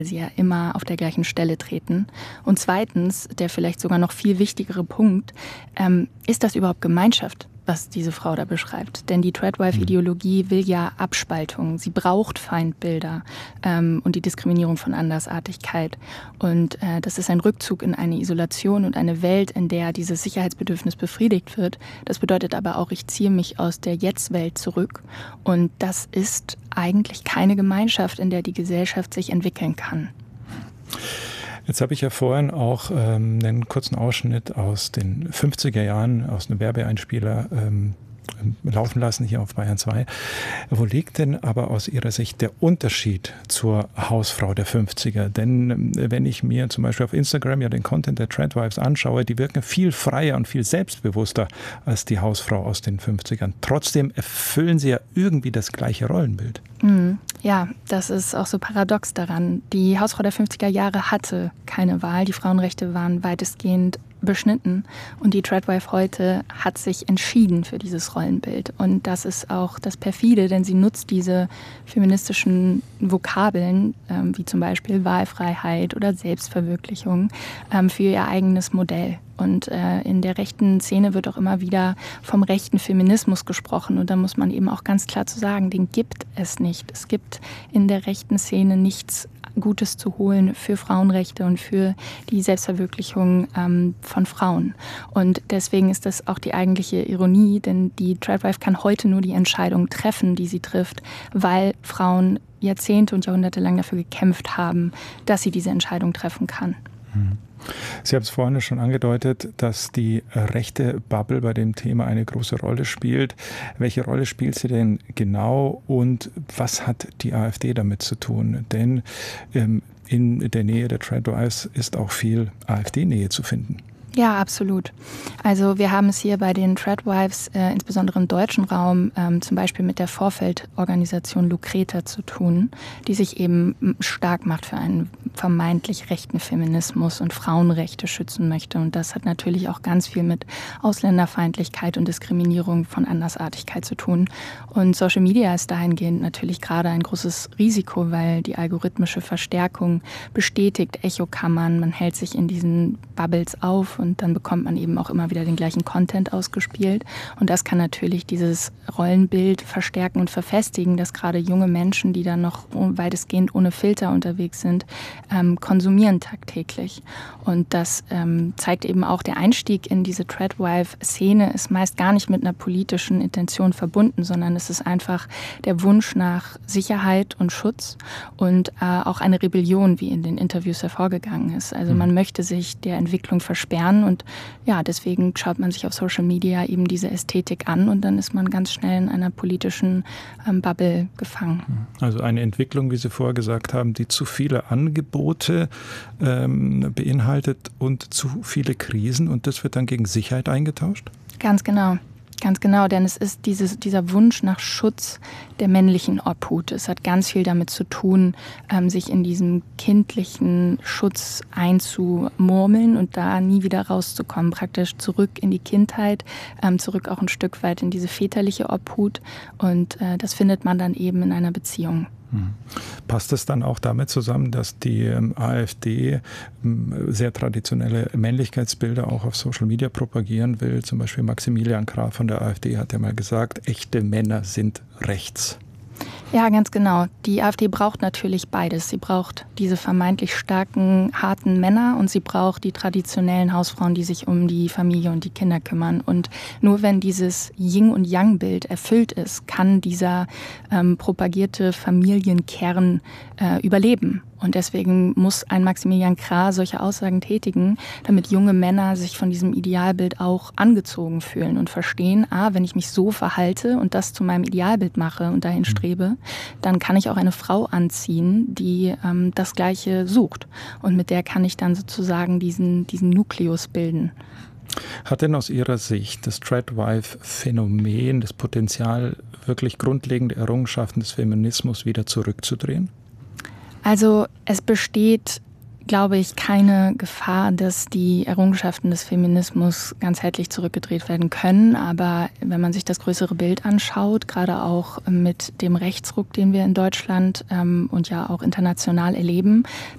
sie ja immer auf der gleichen Stelle treten. Und zweitens, der vielleicht sogar noch viel wichtigere Punkt, ist das überhaupt Gemeinschaft, was diese Frau da beschreibt? Denn die Tradwife-Ideologie will ja Abspaltung. Sie braucht Feindbilder und die Diskriminierung von Andersartigkeit. Und das ist ein Rückzug in eine Isolation und eine Welt, in der dieses Sicherheitsbedürfnis befriedigt wird. Das bedeutet aber auch, ich ziehe mich aus der Jetzt-Welt zurück. Und das ist eigentlich keine Gemeinschaft, in der die Gesellschaft sich entwickeln kann. Jetzt habe ich ja vorhin auch einen kurzen Ausschnitt aus den 50er Jahren, aus einem Werbeeinspieler laufen lassen hier auf Bayern 2. Wo liegt denn aber aus Ihrer Sicht der Unterschied zur Hausfrau der 50er? Denn wenn ich mir zum Beispiel auf Instagram ja den Content der Tradwives anschaue, die wirken viel freier und viel selbstbewusster als die Hausfrau aus den 50ern. Trotzdem erfüllen sie ja irgendwie das gleiche Rollenbild. Ja, das ist auch so paradox daran. Die Hausfrau der 50er Jahre hatte keine Wahl. Die Frauenrechte waren weitestgehend beschnitten und die Tradwife heute hat sich entschieden für dieses Rollenbild. Und das ist auch das Perfide, denn sie nutzt diese feministischen Vokabeln, wie zum Beispiel Wahlfreiheit oder Selbstverwirklichung, für ihr eigenes Modell. Und in der rechten Szene wird auch immer wieder vom rechten Feminismus gesprochen. Und da muss man eben auch ganz klar zu sagen, den gibt es nicht. Es gibt in der rechten Szene nichts Gutes zu holen für Frauenrechte und für die Selbstverwirklichung von Frauen. Und deswegen ist das auch die eigentliche Ironie, denn die Tradwife kann heute nur die Entscheidung treffen, die sie trifft, weil Frauen Jahrzehnte und Jahrhunderte lang dafür gekämpft haben, dass sie diese Entscheidung treffen kann. Sie haben es vorhin schon angedeutet, dass die rechte Bubble bei dem Thema eine große Rolle spielt. Welche Rolle spielt sie denn genau und was hat die AfD damit zu tun? Denn in der Nähe der Tradwives ist auch viel AfD-Nähe zu finden. Ja, absolut. Also wir haben es hier bei den Tradwives, insbesondere im deutschen Raum, zum Beispiel mit der Vorfeldorganisation Lucreta zu tun, die sich eben stark macht für einen vermeintlich rechten Feminismus und Frauenrechte schützen möchte. Und das hat natürlich auch ganz viel mit Ausländerfeindlichkeit und Diskriminierung von Andersartigkeit zu tun. Und Social Media ist dahingehend natürlich gerade ein großes Risiko, weil die algorithmische Verstärkung bestätigt Echokammern, man hält sich in diesen Bubbles auf und dann bekommt man eben auch immer wieder den gleichen Content ausgespielt. Und das kann natürlich dieses Rollenbild verstärken und verfestigen, dass gerade junge Menschen, die dann noch weitestgehend ohne Filter unterwegs sind, konsumieren tagtäglich. Und das zeigt eben auch, der Einstieg in diese Tradwife-Szene ist meist gar nicht mit einer politischen Intention verbunden, sondern es ist einfach der Wunsch nach Sicherheit und Schutz und auch eine Rebellion, wie in den Interviews hervorgegangen ist. Also man möchte sich der Entwicklung versperren und ja, deswegen schaut man sich auf Social Media eben diese Ästhetik an und dann ist man ganz schnell in einer politischen Bubble gefangen. Also eine Entwicklung, wie Sie vorher gesagt haben, die zu viele Angebote beinhaltet und zu viele Krisen und das wird dann gegen Sicherheit eingetauscht? Ganz genau. Ganz genau, denn es ist dieser Wunsch nach Schutz der männlichen Obhut. Es hat ganz viel damit zu tun, sich in diesem kindlichen Schutz einzumurmeln und da nie wieder rauszukommen, praktisch zurück in die Kindheit, zurück auch ein Stück weit in diese väterliche Obhut und das findet man dann eben in einer Beziehung. Passt es dann auch damit zusammen, dass die AfD sehr traditionelle Männlichkeitsbilder auch auf Social Media propagieren will? Zum Beispiel Maximilian Krah von der AfD hat ja mal gesagt, echte Männer sind rechts. Ja, ganz genau. Die AfD braucht natürlich beides. Sie braucht diese vermeintlich starken, harten Männer und sie braucht die traditionellen Hausfrauen, die sich um die Familie und die Kinder kümmern. Und nur wenn dieses Yin- und Yang-Bild erfüllt ist, kann dieser propagierte Familienkern überleben. Und deswegen muss ein Maximilian Krah solche Aussagen tätigen, damit junge Männer sich von diesem Idealbild auch angezogen fühlen und verstehen, wenn ich mich so verhalte und das zu meinem Idealbild mache und dahin strebe, dann kann ich auch eine Frau anziehen, die das Gleiche sucht. Und mit der kann ich dann sozusagen diesen Nukleus bilden. Hat denn aus Ihrer Sicht das Tradwife-Phänomen das Potenzial, wirklich grundlegende Errungenschaften des Feminismus wieder zurückzudrehen? Also es besteht, glaube ich, keine Gefahr, dass die Errungenschaften des Feminismus ganzheitlich zurückgedreht werden können. Aber wenn man sich das größere Bild anschaut, gerade auch mit dem Rechtsruck, den wir in Deutschland und ja auch international erleben,